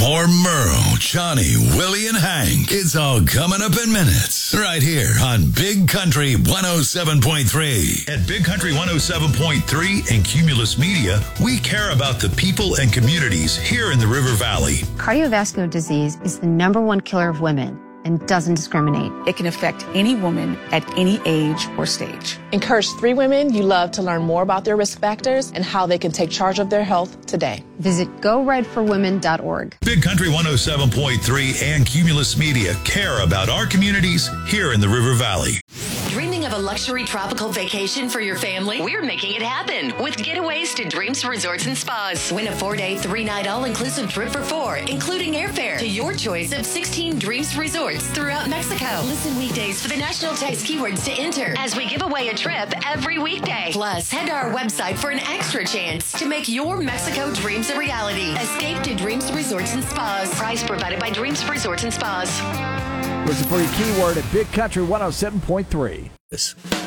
More Merle, Johnny, Willie, and Hank. It's all coming up in minutes. Right here on Big Country 107.3. At Big Country 107.3 and Cumulus Media, we care about the people and communities here in the River Valley. Cardiovascular disease is the #1 killer of women and doesn't discriminate. It can affect any woman at any age or stage. Encourage 3 women you love to learn more about their risk factors and how they can take charge of their health today. Visit GoRedForWomen.org. Big Country 107.3 and Cumulus Media care about our communities here in the River Valley. Dreaming of a luxury tropical vacation for your family? We're making it happen with Getaways to Dreams Resorts and Spas. Win a 4-day, 3-night all-inclusive trip for 4, including airfare to your choice of 16 Dreams Resorts throughout Mexico. Listen weekdays for the national text keywords to enter as we give away a trip every weekday. Plus, head to our website for an extra chance to make your Mexico dreams a reality. Escape to Dreams Resorts and Spas. Prize provided by Dreams Resorts and Spas. Listen for your keyword at Big Country 107.3.